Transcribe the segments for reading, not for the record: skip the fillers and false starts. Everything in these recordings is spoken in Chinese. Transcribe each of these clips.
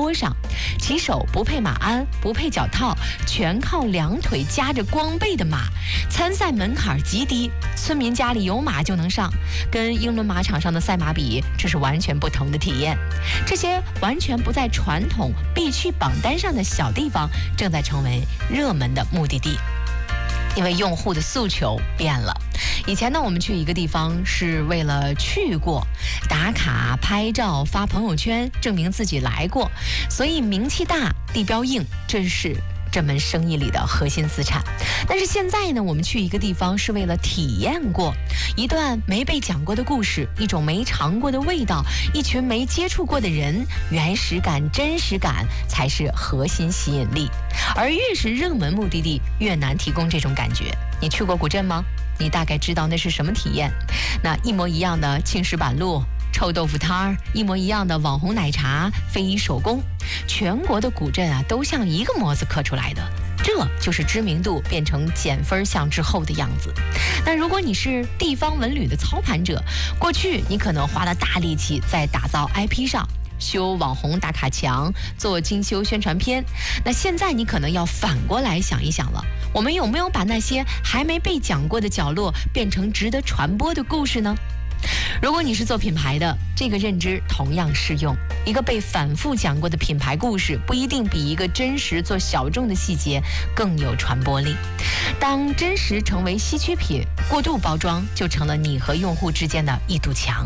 坡上，骑手不配马鞍，不配脚套，全靠两腿夹着光背的马。参赛门槛极低，村民家里有马就能上，跟英伦马场上的赛马比，这是完全不同的体验。这些完全不在传统必去榜单上的小地方，正在成为热门的目的地。因为用户的诉求变了，以前呢，我们去一个地方是为了去过，打卡、拍照、发朋友圈，证明自己来过，所以名气大、地标硬，这是这门生意里的核心资产。但是现在呢，我们去一个地方是为了体验过一段没被讲过的故事，一种没尝过的味道，一群没接触过的人，原始感、真实感才是核心吸引力。而越是热门目的地，越难提供这种感觉。你去过古镇吗？你大概知道那是什么体验。那一模一样的青石板路、臭豆腐摊儿，一模一样的网红奶茶、非遗手工，全国的古镇啊，都像一个模子刻出来的。这就是知名度变成减分项之后的样子。那如果你是地方文旅的操盘者，过去你可能花了大力气在打造 IP 上，修网红打卡墙，做精修宣传片。那现在你可能要反过来想一想了，我们有没有把那些还没被讲过的角落变成值得传播的故事呢？如果你是做品牌的，这个认知同样适用。一个被反复讲过的品牌故事，不一定比一个真实做小众的细节更有传播力。当真实成为稀缺品，过度包装就成了你和用户之间的一堵墙。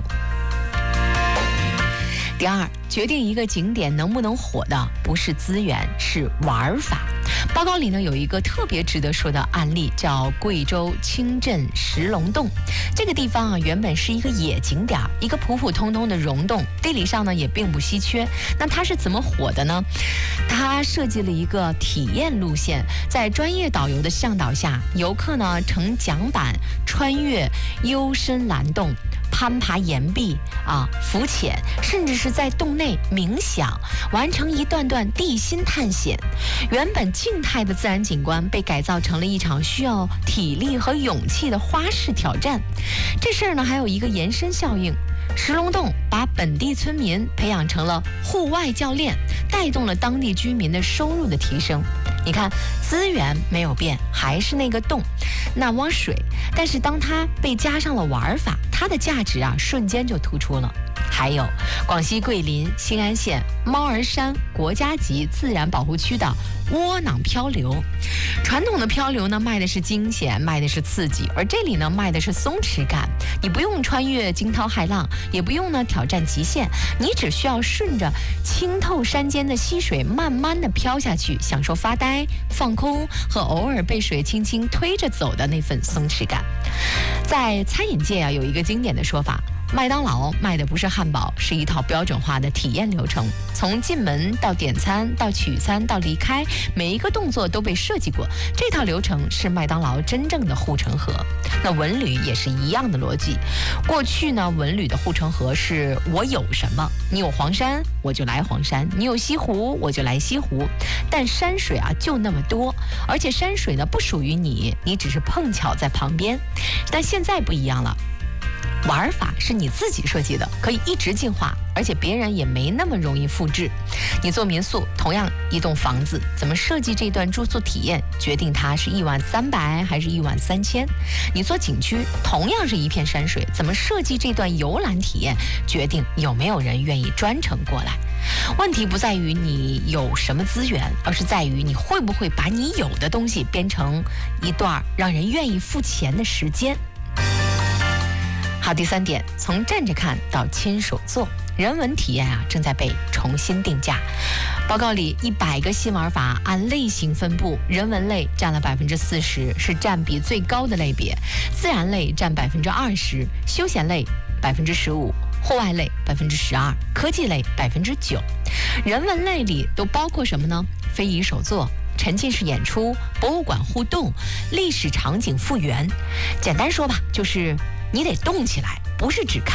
第二，决定一个景点能不能火的不是资源，是玩法。报告里呢有一个特别值得说的案例，叫贵州清镇石龙洞。这个地方啊，原本是一个野景点，一个普普通通的溶洞，地理上呢也并不稀缺。那它是怎么火的呢？它设计了一个体验路线，在专业导游的向导下，游客呢乘桨板穿越幽深蓝洞，攀爬岩壁浮潜，甚至是在洞内冥想，完成一段段地心探险。原本静态的自然景观被改造成了一场需要体力和勇气的花式挑战。这事儿呢还有一个延伸效应，石龙洞把本地村民培养成了户外教练，带动了当地居民的收入的提升。你看，资源没有变，还是那个洞，那汪水，但是当它被加上了玩法，它的价值瞬间就突出了。还有广西桂林兴安县猫儿山国家级自然保护区的窝囊漂流。传统的漂流呢，卖的是惊险，卖的是刺激，而这里呢，卖的是松弛感。你不用穿越惊涛骇浪，也不用呢挑战极限，你只需要顺着清透山间的溪水慢慢的飘下去，享受发呆、放空和偶尔被水轻轻推着走的那份松弛感。在餐饮界有一个经典的说法，麦当劳卖的不是汉堡，是一套标准化的体验流程。从进门到点餐到取餐到离开，每一个动作都被设计过。这套流程是麦当劳真正的护城河。那文旅也是一样的逻辑。过去呢，文旅的护城河是我有什么，你有黄山我就来黄山，你有西湖我就来西湖。但山水就那么多，而且山水呢不属于你，你只是碰巧在旁边。但现在不一样了。玩法是你自己设计的，可以一直进化，而且别人也没那么容易复制。你做民宿，同样一栋房子，怎么设计这段住宿体验，决定它是13000还是13000。你做景区，同样是一片山水，怎么设计这段游览体验，决定有没有人愿意专程过来。问题不在于你有什么资源，而是在于你会不会把你有的东西编成一段让人愿意付钱的时间。好，第三点，从站着看到亲手做，人文体验正在被重新定价。报告里100个新玩法按类型分布，人文类占了40%，是占比最高的类别；自然类占20%，休闲类15%，户外类12%，科技类9%。人文类里都包括什么呢？非遗手作、沉浸式演出、博物馆互动、历史场景复原。简单说吧，就是你得动起来，不是只看。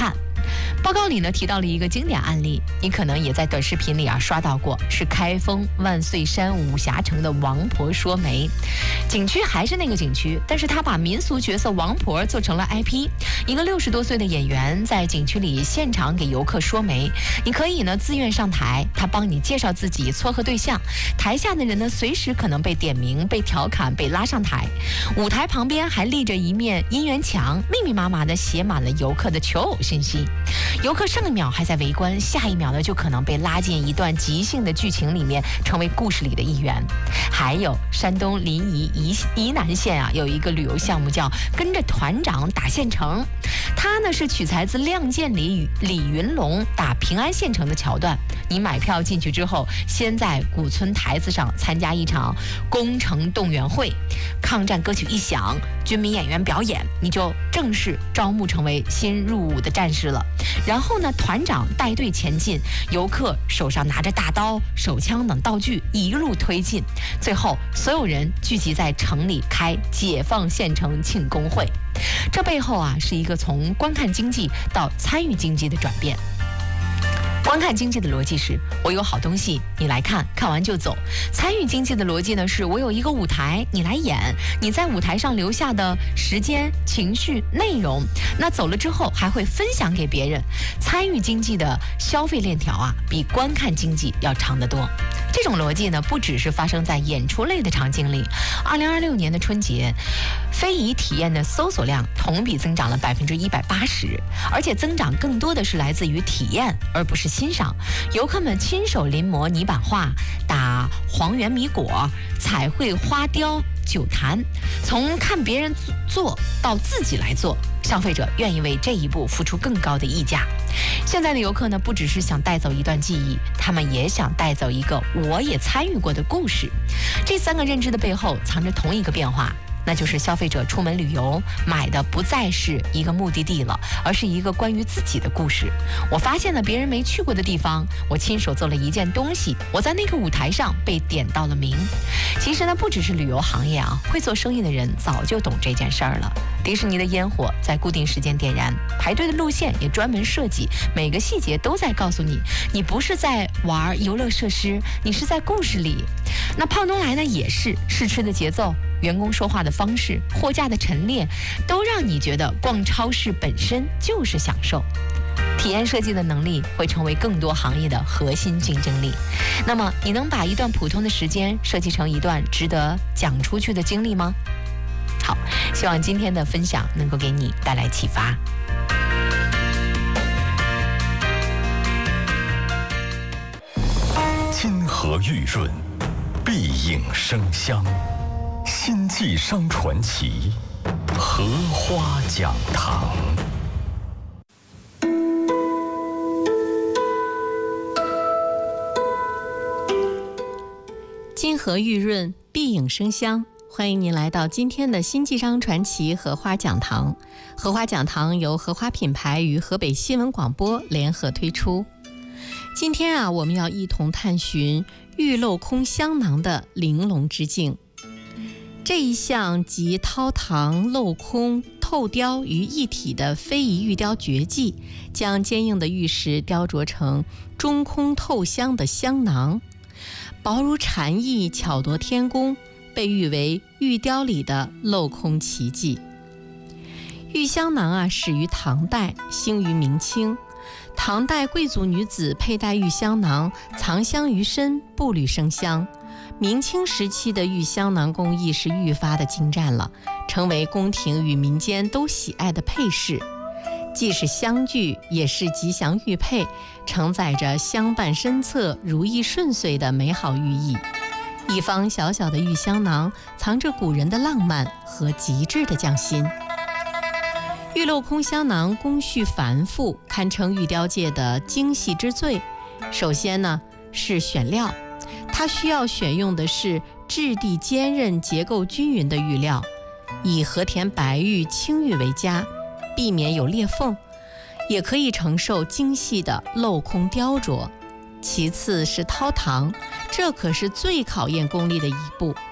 报告里呢提到了一个经典案例，你可能也在短视频里刷到过，是开封万岁山武侠城的王婆说媒。景区还是那个景区，但是他把民俗角色王婆做成了 IP， 一个60多岁的演员在景区里现场给游客说媒。你可以呢自愿上台，他帮你介绍自己，撮合对象。台下的人呢随时可能被点名、被调侃、被拉上台。舞台旁边还立着一面姻缘墙，密密麻麻的写满了游客的求偶信息。游客上一秒还在围观，下一秒呢就可能被拉进一段即兴的剧情里面，成为故事里的一员。还有山东临沂南县有一个旅游项目叫跟着团长打县城，它呢是取材自《亮剑》里李云龙打平安县城的桥段。你买票进去之后，先在古村台子上参加一场攻城动员会，抗战歌曲一响，军民演员表演，你就正式招募成为新入伍的战士了。然后呢，团长带队前进，游客手上拿着大刀、手枪等道具，一路推进。最后，所有人聚集在城里开解放县城庆功会。这背后是一个从观看经济到参与经济的转变。观看经济的逻辑是我有好东西你来看，看完就走。参与经济的逻辑呢是我有一个舞台你来演，你在舞台上留下的时间、情绪、内容，那走了之后还会分享给别人。参与经济的消费链条比观看经济要长得多。这种逻辑呢不只是发生在演出类的场景里。2026年的春节，非遗体验的搜索量同比增长了180%，而且增长更多的是来自于体验，而不是欣赏。游客们亲手临摹泥板画、打黄圆米果、彩绘花雕、酒坛，从看别人做到自己来做，消费者愿意为这一步付出更高的溢价。现在的游客呢，不只是想带走一段记忆，他们也想带走一个我也参与过的故事。这3个认知的背后藏着同一个变化，那就是消费者出门旅游买的不再是一个目的地了，而是一个关于自己的故事。我发现了别人没去过的地方，我亲手做了一件东西，我在那个舞台上被点到了名。其实呢，不只是旅游行业会做生意的人早就懂这件事儿了。迪士尼的烟火在固定时间点燃，排队的路线也专门设计，每个细节都在告诉你，你不是在玩游乐设施，你是在故事里。那胖东来呢，也是试吃的节奏、员工说话的方式、货架的陈列，都让你觉得逛超市本身就是享受。体验设计的能力会成为更多行业的核心竞争力。那么，你能把一段普通的时间设计成一段值得讲出去的经历吗？好，希望今天的分享能够给你带来启发。 金河玉润，碧影生香，新纪商传奇，荷花讲堂。 金河玉润，碧影生香，欢迎您来到今天的新纪商传奇荷花讲堂。荷花讲堂由荷花品牌与河北新闻广播联合推出。今天我们要一同探寻玉镂空香囊的玲珑之境。这一项集掏唐、镂空、透雕于一体的非遗玉雕绝技，将坚硬的玉石雕琢成中空透香的香囊，薄如蝉翼，巧夺天工，被誉为玉雕里的镂空奇迹。玉香囊始于唐代，兴于明清。唐代贵族女子佩戴玉香囊，藏香于身，步履生香。明清时期的玉香囊工艺是愈发的精湛了，成为宫廷与民间都喜爱的配饰。既是香具，也是吉祥玉佩，承载着相伴身侧、如意顺遂的美好寓意。一方小小的玉香囊，藏着古人的浪漫和极致的匠心。玉镂空香囊工序繁复，堪称玉雕界的精细之最。首先呢是选料，它需要选用的是质地坚韧、结构均匀的玉料，以和田白玉、青玉为佳，避免有裂缝，也可以承受精细的镂空雕琢。其次是掏唐，这可是最考验功力的一步。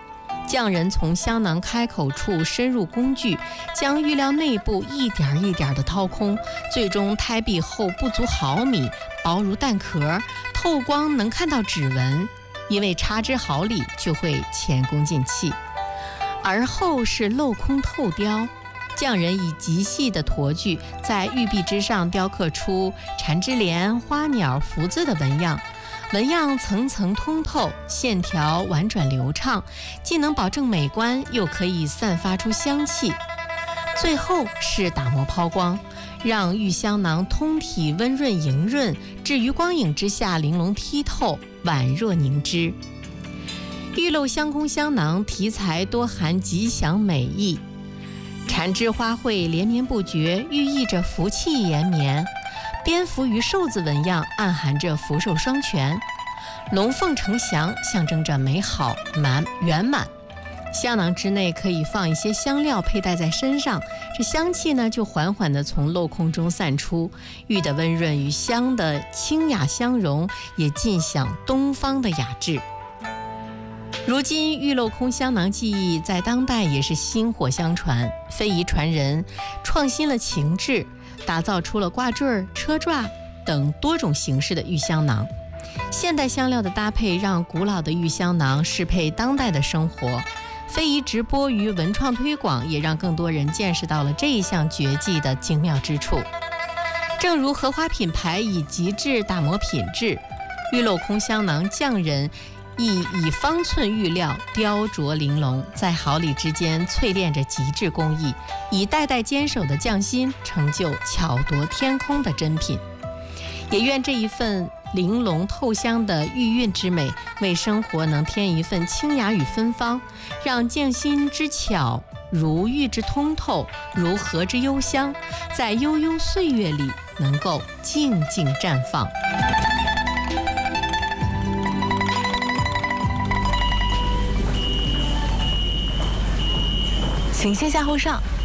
匠人从香囊开口处深入工具，将玉料内部一点一点地掏空，最终胎壁厚不足毫米，薄如蛋壳，透光能看到指纹，因为差之毫厘就会前功尽弃。而后是镂空透雕，匠人以极细的橐具在玉壁之上雕刻出缠枝莲、花鸟、福字的纹样，纹样层层通透，线条婉转流畅，既能保证美观，又可以散发出香气。最后是打磨抛光，让玉香囊通体温润莹润，置于光影之下玲珑剔透，宛若凝脂。玉镂香空香囊题材多含吉祥美意，缠枝花卉连绵不绝，寓意着福气延绵。蝙蝠与寿字纹样暗含着福寿双全，龙凤呈祥象征着美好圆满。香囊之内可以放一些香料佩戴在身上，这香气呢就缓缓地从镂空中散出，玉的温润与香的清雅相融，也尽享东方的雅致。如今玉镂空香囊技艺在当代也是薪火相传，非遗传人创新了情致，打造出了挂坠、车抓等多种形式的玉香囊。现代香料的搭配让古老的玉香囊适配当代的生活，非遗直播与文创推广也让更多人见识到了这一项绝技的精妙之处。正如荷花品牌以极致打磨品质，玉镂空香囊匠人亦以方寸玉料雕琢玲珑，在毫厘之间淬炼着极致工艺，以代代坚守的匠心成就巧夺天工的珍品。也愿这一份玲珑透香的玉韵之美，为生活能添一份清雅与芬芳，让匠心之巧如玉之通透，如荷之幽香，在悠悠岁月里能够静静绽放。 请先下后上。